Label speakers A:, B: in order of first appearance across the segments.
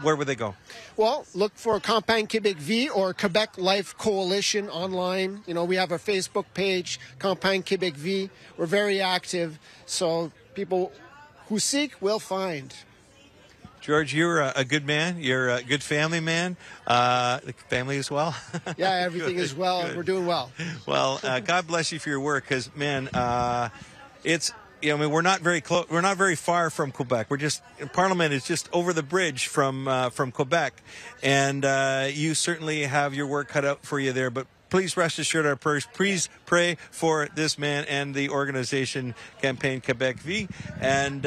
A: where would they go?
B: Well, look for Campagne Québec Vie or Quebec Life Coalition online. You know, we have a Facebook page, Campagne Québec Vie. We're very active, so people who seek will find.
A: George, you're a good man. You're a good family man. Family as well?
B: Yeah, everything is well. Good. We're doing well.
A: Well, God bless you for your work, because, man, it's... I mean, we're not very close. We're not very far from Quebec. We're just Parliament is just over the bridge from Quebec, and you certainly have your work cut out for you there. But please rest assured, our prayers. Please pray for this man and the organization Campagne Québec Vie, and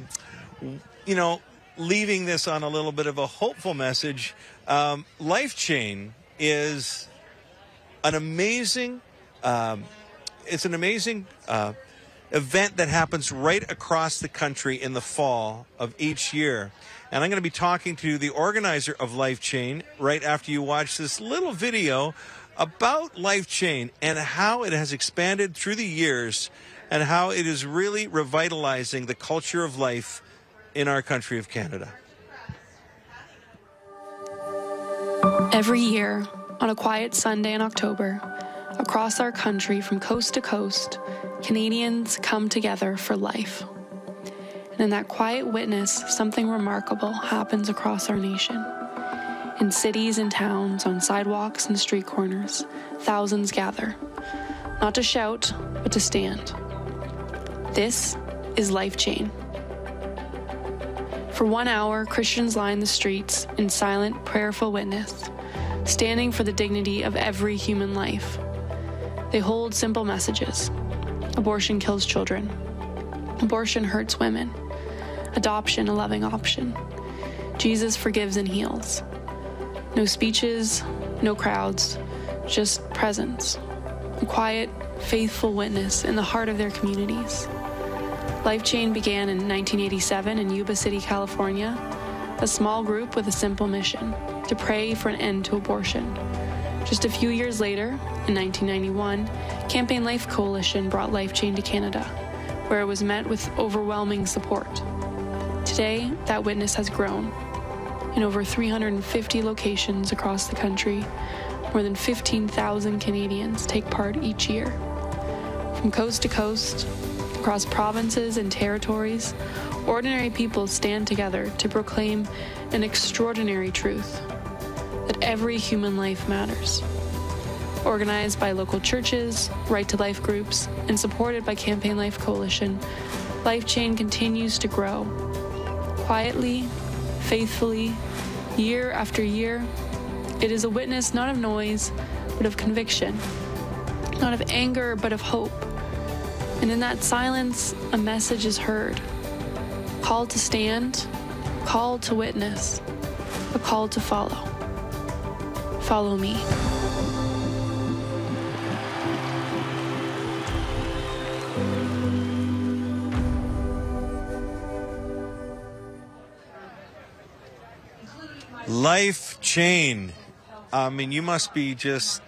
A: leaving this on a little bit of a hopeful message. Life Chain is an amazing. It's an amazing. Event that happens right across the country in the fall of each year. And I'm going to be talking to the organizer of Life Chain right after you watch this little video about Life Chain and how it has expanded through the years and how it is really revitalizing the culture of life in our country of Canada.
C: Every year, on a quiet Sunday in October, across our country from coast to coast, Canadians come together for life. And in that quiet witness, something remarkable happens across our nation. In cities and towns, on sidewalks and street corners, thousands gather, not to shout, but to stand. This is Life Chain. For 1 hour, Christians line the streets in silent, prayerful witness, standing for the dignity of every human life. They hold simple messages. Abortion kills children. Abortion hurts women. Adoption, a loving option. Jesus forgives and heals. No speeches, no crowds, just presence. A quiet, faithful witness in the heart of their communities. Life Chain began in 1987 in Yuba City, California, a small group with a simple mission, to pray for an end to abortion. Just a few years later, in 1991, Campaign Life Coalition brought Life Chain to Canada, where it was met with overwhelming support. Today, that witness has grown. In over 350 locations across the country, more than 15,000 Canadians take part each year. From coast to coast, across provinces and territories, ordinary people stand together to proclaim an extraordinary truth: that every human life matters. Organized by local churches, Right to Life groups, and supported by Campaign Life Coalition, Life Chain continues to grow. Quietly, faithfully, year after year, it is a witness not of noise, but of conviction, not of anger, but of hope. And in that silence, a message is heard. Call to stand, call to witness, a call to follow. Follow me.
A: Life Chain. I mean, you must be just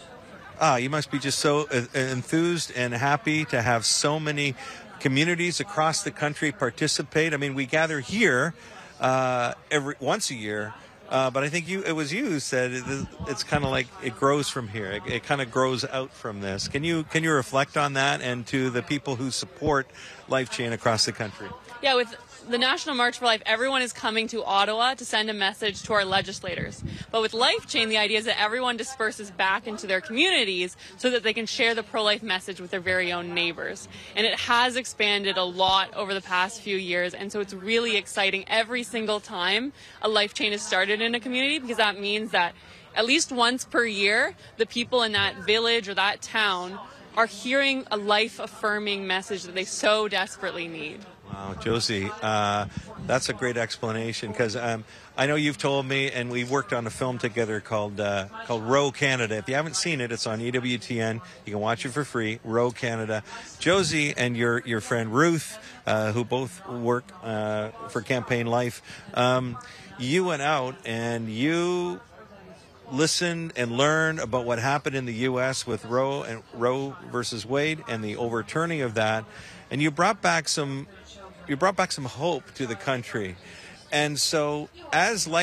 A: so enthused and happy to have so many communities across the country participate. I mean, we gather here once a year, but I think it was you who said it's kind of like it grows from here. It kind of grows out from this. Can you reflect on that and to the people who support Life Chain across the country?
D: Yeah, with the National March for Life, everyone is coming to Ottawa to send a message to our legislators. But with Life Chain, the idea is that everyone disperses back into their communities so that they can share the pro-life message with their very own neighbors. And it has expanded a lot over the past few years, and so it's really exciting every single time a Life Chain is started in a community, because that means that at least once per year, the people in that village or that town are hearing a life-affirming message that they so desperately need.
A: Wow, Josie, that's a great explanation, because I know you've told me, and we worked on a film together called Roe Canada. If you haven't seen it, it's on EWTN. You can watch it for free, Roe Canada. Josie and your friend Ruth, who both work for Campaign Life, you went out and you listened and learned about what happened in the U.S. with Roe versus Wade and the overturning of that, and you brought back some hope to the country. And so as